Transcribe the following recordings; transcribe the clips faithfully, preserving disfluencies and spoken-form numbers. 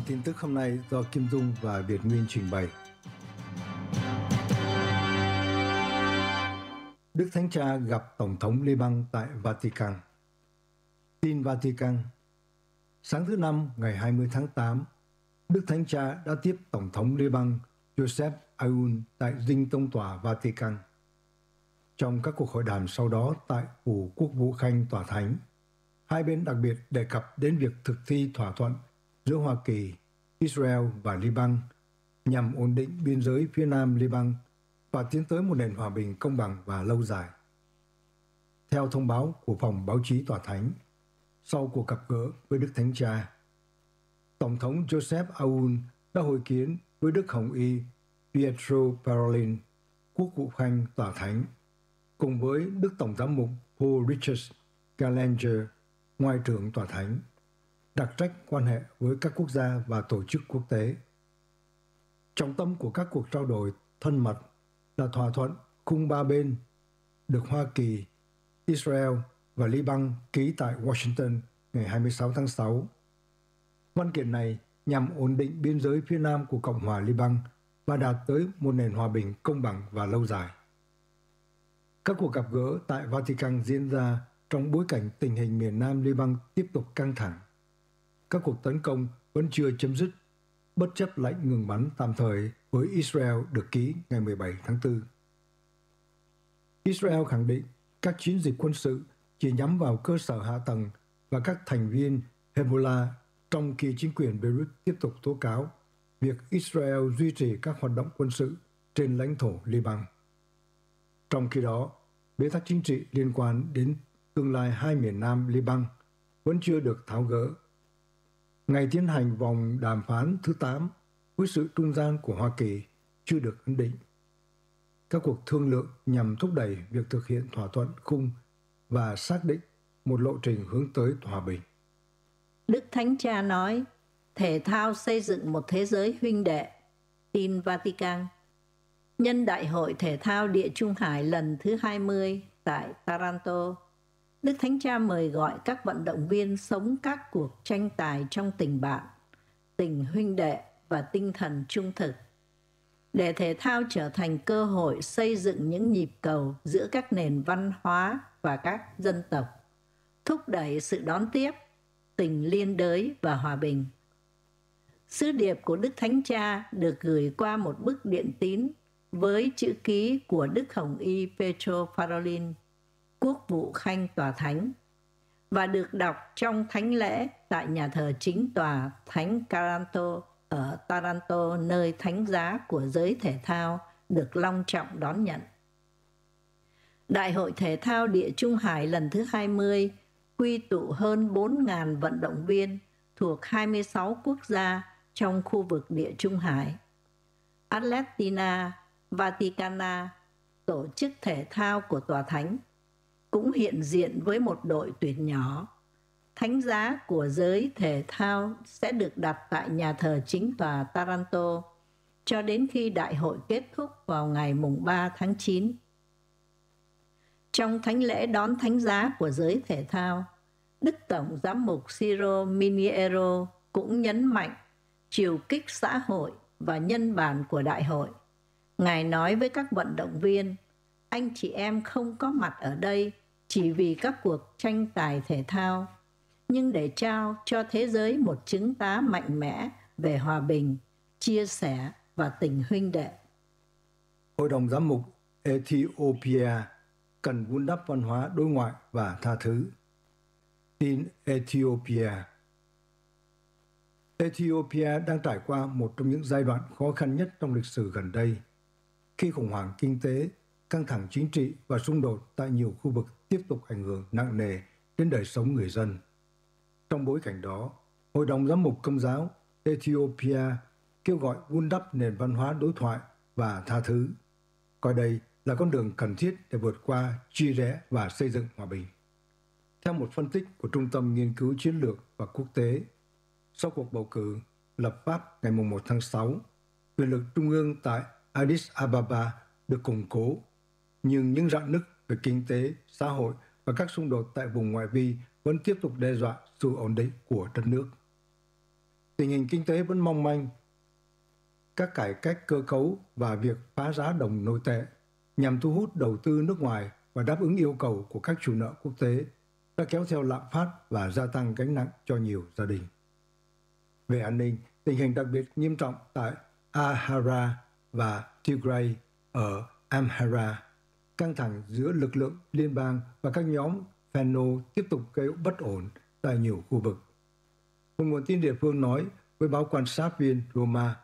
tin tức hôm nay do Kim Dung và Việt Nguyên trình bày. Đức Thánh Cha gặp Tổng thống Liban tại Vatican. Tin Vatican. Sáng thứ Năm ngày hai mươi tháng tám, Đức Thánh Cha đã tiếp Tổng thống Liban Joseph Aoun tại dinh tông tòa Vatican. Trong các cuộc hội đàm sau đó tại Phủ Quốc vụ Khanh Tòa Thánh, hai bên đặc biệt đề cập đến việc thực thi thỏa thuận giữa Hoa Kỳ, Israel và Liban nhằm ổn định biên giới phía nam Liban và tiến tới một nền hòa bình công bằng và lâu dài. Theo thông báo của phòng báo chí Tòa Thánh, sau cuộc gặp gỡ với Đức Thánh Cha, Tổng thống Joseph Aoun đã hội kiến với Đức Hồng Y Pietro Parolin, Quốc vụ Khanh Tòa Thánh, cùng với Đức Tổng giám mục Paul Richard Gallagher, Ngoại trưởng Tòa Thánh, đặc trách quan hệ với các quốc gia và tổ chức quốc tế. Trọng tâm của các cuộc trao đổi thân mật là thỏa thuận khung ba bên được Hoa Kỳ, Israel và Liban ký tại Washington ngày hai mươi sáu tháng sáu. Văn kiện này nhằm ổn định biên giới phía nam của Cộng hòa Liban và đạt tới một nền hòa bình công bằng và lâu dài. Các cuộc gặp gỡ tại Vatican diễn ra trong bối cảnh tình hình miền nam Liban tiếp tục căng thẳng. Các cuộc tấn công vẫn chưa chấm dứt, bất chấp lệnh ngừng bắn tạm thời với Israel được ký ngày mười bảy tháng tư. Israel khẳng định các chiến dịch quân sự chỉ nhắm vào cơ sở hạ tầng và các thành viên Hezbollah, trong khi chính quyền Beirut tiếp tục tố cáo việc Israel duy trì các hoạt động quân sự trên lãnh thổ Liban. Trong khi đó, bế tắc chính trị liên quan đến tương lai hai miền nam Liban vẫn chưa được tháo gỡ. Ngày tiến hành vòng đàm phán thứ tám với sự trung gian của Hoa Kỳ chưa được ấn định. Các cuộc thương lượng nhằm thúc đẩy việc thực hiện thỏa thuận khung và xác định một lộ trình hướng tới hòa bình. Đức Thánh Cha nói, thể thao xây dựng một thế giới huynh đệ. Tin Vatican. Nhân Đại hội Thể thao Địa Trung Hải lần thứ hai mươi tại Taranto, Đức Thánh Cha mời gọi các vận động viên sống các cuộc tranh tài trong tình bạn, tình huynh đệ và tinh thần trung thực, để thể thao trở thành cơ hội xây dựng những nhịp cầu giữa các nền văn hóa và các dân tộc, thúc đẩy sự đón tiếp, tình liên đới và hòa bình. Sứ điệp của Đức Thánh Cha được gửi qua một bức điện tín với chữ ký của Đức Hồng Y Pietro Parolin, Quốc vụ Khanh Tòa Thánh, và được đọc trong thánh lễ tại nhà thờ chính tòa Thánh Caranto ở Taranto, nơi thánh giá của giới thể thao được long trọng đón nhận. Đại hội Thể thao Địa Trung Hải lần thứ hai mươi quy tụ hơn bốn nghìn vận động viên thuộc hai mươi sáu quốc gia trong khu vực Địa Trung Hải. Atletina Vaticana, tổ chức thể thao của Tòa Thánh, cũng hiện diện với một đội tuyển nhỏ. Thánh giá của giới thể thao sẽ được đặt tại nhà thờ chính tòa Taranto cho đến khi đại hội kết thúc vào ngày mùng ba tháng chín. Trong thánh lễ đón thánh giá của giới thể thao, Đức Tổng giám mục Ciro Miniero cũng nhấn mạnh chiều kích xã hội và nhân bản của đại hội. Ngài nói với các vận động viên, anh chị em không có mặt ở đây chỉ vì các cuộc tranh tài thể thao, nhưng để trao cho thế giới một chứng tá mạnh mẽ về hòa bình, chia sẻ và tình huynh đệ. Hội đồng giám mục Ethiopia cần vun đắp văn hóa đối ngoại và tha thứ. Tin Ethiopia. Ethiopia đang trải qua một trong những giai đoạn khó khăn nhất trong lịch sử gần đây, khi khủng hoảng kinh tế, căng thẳng chính trị và xung đột tại nhiều khu vực tiếp tục ảnh hưởng nặng nề đến đời sống người dân. Trong bối cảnh đó, Hội đồng giám mục Công giáo Ethiopia kêu gọi vun đắp nền văn hóa đối thoại và tha thứ, coi đây là con đường cần thiết để vượt qua chia rẽ và xây dựng hòa bình. Theo một phân tích của Trung tâm Nghiên cứu Chiến lược và Quốc tế, sau cuộc bầu cử lập pháp ngày một tháng sáu, quyền lực trung ương tại Addis Ababa được củng cố, nhưng những rạn nứt về kinh tế, xã hội và các xung đột tại vùng ngoại vi vẫn tiếp tục đe dọa sự ổn định của đất nước. tình hình kinh tế vẫn mong manh. Các cải cách cơ cấu và việc phá giá đồng nội tệ nhằm thu hút đầu tư nước ngoài và đáp ứng yêu cầu của các chủ nợ quốc tế đã kéo theo lạm phát và gia tăng gánh nặng cho nhiều gia đình. Về an ninh, tình hình đặc biệt nghiêm trọng tại Amhara và Tigray ở Amhara. Căng thẳng giữa lực lượng liên bang và các nhóm Phano tiếp tục gây bất ổn tại nhiều khu vực. Một nguồn tin địa phương nói với báo quan sát viên Roma,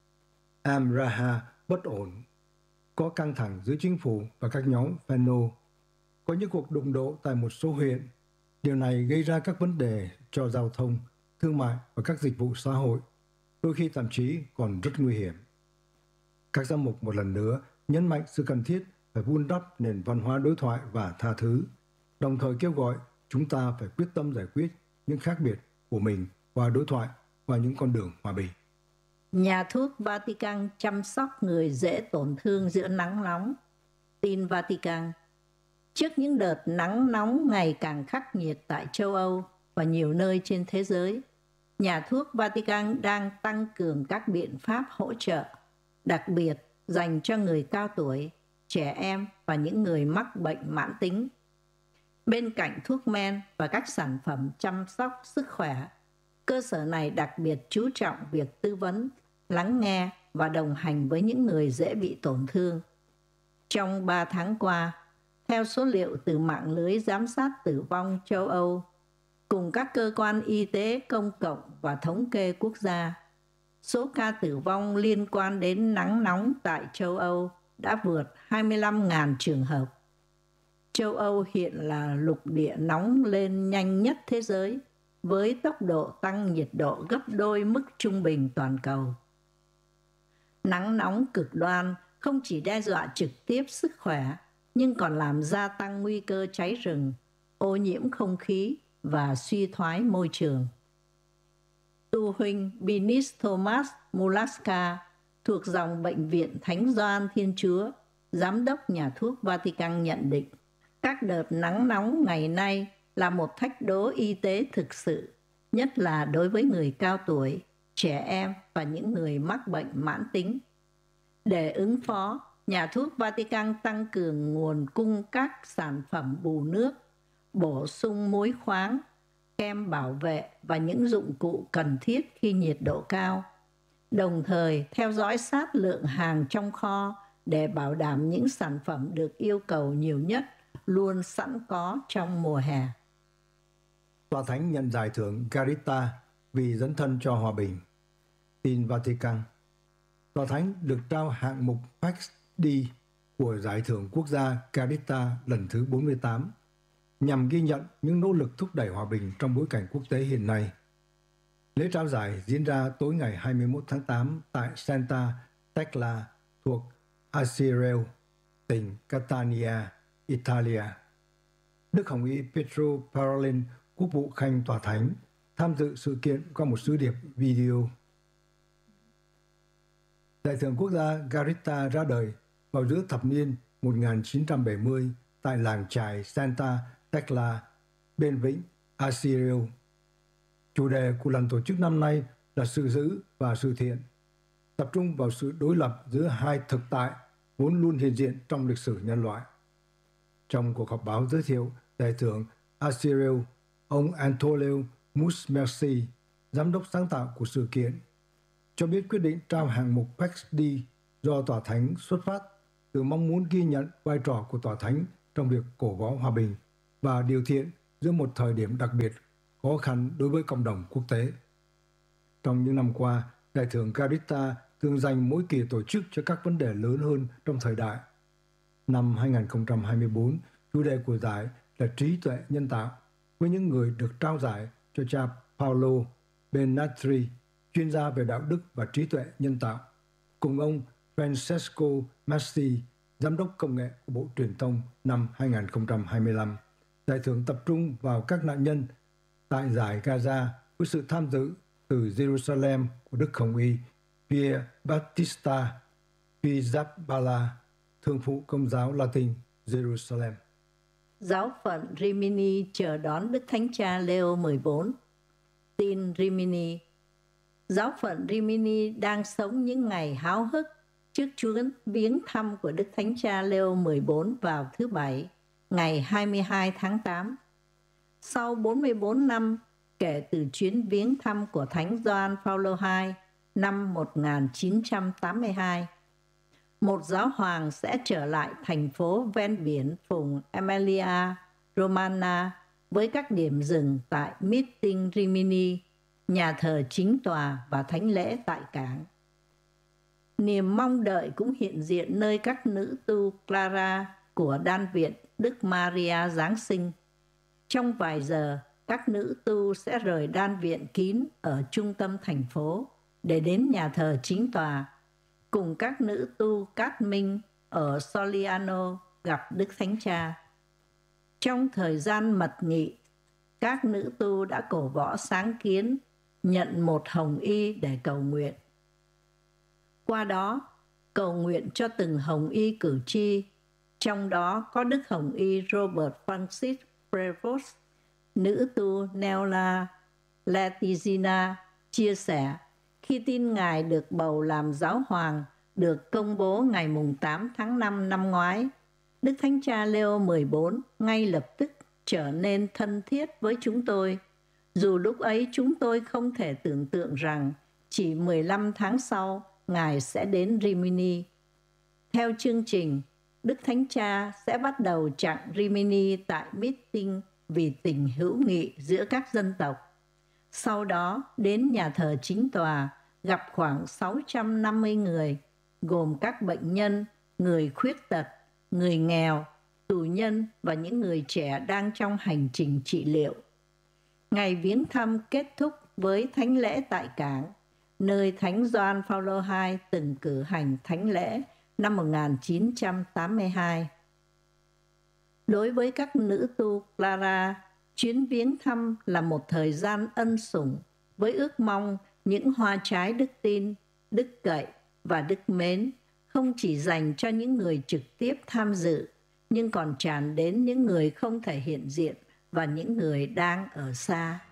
Amhara bất ổn, có căng thẳng giữa chính phủ và các nhóm Phano, có những cuộc đụng độ tại một số huyện. Điều này gây ra các vấn đề cho giao thông, thương mại và các dịch vụ xã hội, đôi khi thậm chí còn rất nguy hiểm. Các giám mục một lần nữa nhấn mạnh sự cần thiết phải vun đắp nền văn hóa đối thoại và tha thứ, đồng thời kêu gọi chúng ta phải quyết tâm giải quyết những khác biệt của mình qua đối thoại và những con đường hòa bình. Nhà thuốc Vatican chăm sóc người dễ tổn thương giữa nắng nóng. Tin Vatican. Trước những đợt nắng nóng ngày càng khắc nghiệt tại châu Âu và nhiều nơi trên thế giới, nhà thuốc Vatican đang tăng cường các biện pháp hỗ trợ, đặc biệt dành cho người cao tuổi, trẻ em và những người mắc bệnh mãn tính. Bên cạnh thuốc men và các sản phẩm chăm sóc sức khỏe, cơ sở này đặc biệt chú trọng việc tư vấn, lắng nghe và đồng hành với những người dễ bị tổn thương. Trong ba tháng qua, theo số liệu từ mạng lưới giám sát tử vong châu Âu, cùng các cơ quan y tế công cộng và thống kê quốc gia, số ca tử vong liên quan đến nắng nóng tại châu Âu đã vượt hai mươi lăm nghìn trường hợp. Châu Âu hiện là lục địa nóng lên nhanh nhất thế giới, với tốc độ tăng nhiệt độ gấp đôi mức trung bình toàn cầu. Nắng nóng cực đoan không chỉ đe dọa trực tiếp sức khỏe, nhưng còn làm gia tăng nguy cơ cháy rừng, ô nhiễm không khí và suy thoái môi trường. Tu huynh Binis Thomas Mulaska thuộc dòng Bệnh viện Thánh Gioan Thiên Chúa, giám đốc nhà thuốc Vatican nhận định, các đợt nắng nóng ngày nay là một thách đố y tế thực sự, nhất là đối với người cao tuổi, trẻ em và những người mắc bệnh mãn tính. Để ứng phó, nhà thuốc Vatican tăng cường nguồn cung các sản phẩm bù nước, bổ sung muối khoáng, kem bảo vệ và những dụng cụ cần thiết khi nhiệt độ cao, đồng thời theo dõi sát lượng hàng trong kho để bảo đảm những sản phẩm được yêu cầu nhiều nhất luôn sẵn có trong mùa hè. Tòa Thánh nhận giải thưởng Garita vì dấn thân cho hòa bình. Tin Vatican. Tòa Thánh được trao hạng mục Pax Dei của Giải thưởng Quốc gia Garita lần thứ bốn mươi tám, nhằm ghi nhận những nỗ lực thúc đẩy hòa bình trong bối cảnh quốc tế hiện nay. Lễ trao giải diễn ra tối ngày hai mươi mốt tháng tám tại Santa Tecla thuộc Asireo, tỉnh Catania, Italia. Đức Hồng y Pietro Parolin, Quốc vụ Khanh Tòa Thánh, tham dự sự kiện qua một sứ điệp video. Giải thưởng quốc gia Garita ra đời vào giữa thập niên một nghìn chín trăm bảy mươi tại làng chài Santa Tecla, bên vịnh Asireo. Chủ đề của lần tổ chức năm nay là sự dữ và sự thiện, tập trung vào sự đối lập giữa hai thực tại vốn luôn hiện diện trong lịch sử nhân loại. Trong cuộc họp báo giới thiệu giải thưởng Asireo, ông Antonio Musmersi, giám đốc sáng tạo của sự kiện, cho biết quyết định trao hạng mục Pax Dei do Tòa Thánh xuất phát từ mong muốn ghi nhận vai trò của Tòa Thánh trong việc cổ võ hòa bình và điều thiện giữa một thời điểm đặc biệt khó khăn đối với cộng đồng quốc tế. Trong những năm qua, giải thưởng Garita thường dành mỗi kỳ tổ chức cho các vấn đề lớn hơn trong thời đại. Năm hai nghìn không trăm hai mươi tư, chủ đề của giải là trí tuệ nhân tạo, với những người được trao giải cho cha Paolo Benatri, chuyên gia về đạo đức và trí tuệ nhân tạo, cùng ông Francesco Massi, giám đốc công nghệ của Bộ Truyền thông năm hai nghìn không trăm hai mươi lăm. Giải thưởng tập trung vào các nạn nhân tại giải Gaza với sự tham dự từ Jerusalem của Đức Hồng y Pier Battista Pizzaballa, thương phụ Công giáo Latin Jerusalem. Giáo phận Rimini chờ đón Đức Thánh Cha Leo mười bốn. Tin Rimini. Giáo phận Rimini đang sống những ngày háo hức trước chuyến viếng thăm của Đức Thánh Cha Leo mười bốn vào thứ Bảy, ngày hai mươi hai tháng tám. Sau bốn mươi bốn năm kể từ chuyến viếng thăm của Thánh Gioan Phaolô hai năm một nghìn chín trăm tám mươi hai, một giáo hoàng sẽ trở lại thành phố ven biển vùng Emilia Romagna với các điểm dừng tại Meeting Rimini, nhà thờ chính tòa và thánh lễ tại cảng. Niềm mong đợi cũng hiện diện nơi các nữ tu Clara của Đan viện Đức Maria Giáng sinh. Trong vài giờ, các nữ tu sẽ rời đan viện kín ở trung tâm thành phố để đến nhà thờ chính tòa, cùng các nữ tu Cát Minh ở Soliano gặp Đức Thánh Cha. Trong thời gian mật nghị, các nữ tu đã cổ võ sáng kiến nhận một hồng y để cầu nguyện. Qua đó, cầu nguyện cho từng hồng y cử tri, trong đó có Đức Hồng y Robert Francis Prevost. Nữ tu Nella Letizina chia sẻ, khi tin Ngài được bầu làm giáo hoàng được công bố ngày tám tháng năm năm ngoái, Đức Thánh Cha Leo mười bốn ngay lập tức trở nên thân thiết với chúng tôi, dù lúc ấy chúng tôi không thể tưởng tượng rằng chỉ mười lăm tháng sau Ngài sẽ đến Rimini. Theo chương trình, Đức Thánh Cha sẽ bắt đầu chặng Rimini tại Meeting vì tình hữu nghị giữa các dân tộc. Sau đó đến nhà thờ chính tòa gặp khoảng sáu trăm năm mươi người, gồm các bệnh nhân, người khuyết tật, người nghèo, tù nhân và những người trẻ đang trong hành trình trị liệu. Ngày viếng thăm kết thúc với thánh lễ tại cảng, nơi Thánh Gioan Phaolô hai từng cử hành thánh lễ năm một nghìn chín trăm tám mươi hai. Đối với các nữ tu Clara, chuyến viếng thăm là một thời gian ân sủng với ước mong những hoa trái đức tin, đức cậy và đức mến không chỉ dành cho những người trực tiếp tham dự, nhưng còn tràn đến những người không thể hiện diện và những người đang ở xa.